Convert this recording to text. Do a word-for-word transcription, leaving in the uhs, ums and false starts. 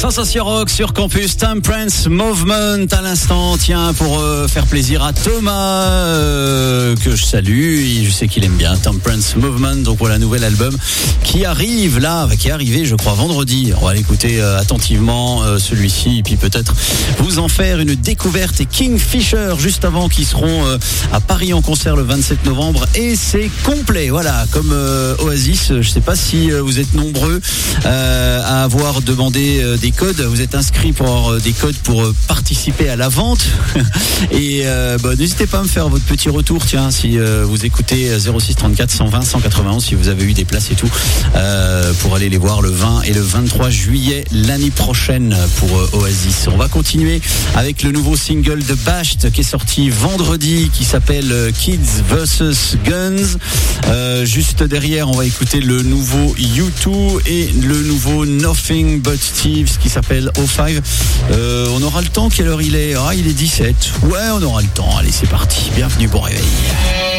Sensation Rock sur Campus, Temperance Movement à l'instant. Tiens, pour euh, faire plaisir à Thomas, euh, que je salue, et je sais qu'il aime bien Temperance Movement. Donc voilà, nouvel album qui arrive là, qui est arrivé, je crois, vendredi. On va l'écouter euh, attentivement, euh, celui-ci, et puis peut-être vous en faire une découverte. Et Kingfisher, juste avant, qui seront euh, à Paris en concert le vingt-sept novembre, et c'est complet. Voilà, comme euh, Oasis. Je sais pas si euh, vous êtes nombreux euh, à avoir demandé euh, des codes. Vous êtes inscrits pour avoir euh, des codes pour euh, participer à la vente. Et euh, bah, n'hésitez pas à me faire votre petit retour. Tiens, si euh, vous écoutez zéro six trente-quatre cent vingt cent quatre-vingt-onze, si vous avez eu des places et tout, euh, pour aller les voir le vingt et le vingt-trois juillet l'année prochaine pour euh, Oasis. On va continuer avec le nouveau single de Bashed qui est sorti vendredi, qui s'appelle euh, Kids versus Guns. Euh, juste derrière, on va écouter le nouveau U deux et le nouveau Nothing But Thieves qui s'appelle O cinq. Euh, on aura le temps, quelle heure il est? Ah, il est dix-sept. Ouais, on aura le temps. Allez, c'est parti. Bienvenue, bon réveil.